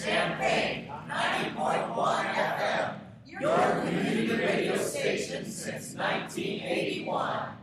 Champaign, 90.1 FM, your community radio station since 1981.